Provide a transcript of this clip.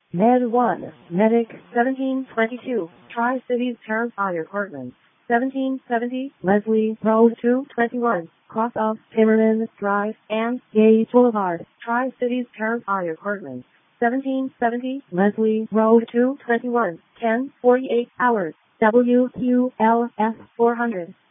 Med 1, Medic 1722, Tri-Cities Terrifier Apartments, 1770, Leslie Road 221, cross of Timmerman Drive and Gage Boulevard, Tri-Cities Terrifier Apartments, 1770, Leslie Road 221, 10:48 hours, WQLF 400.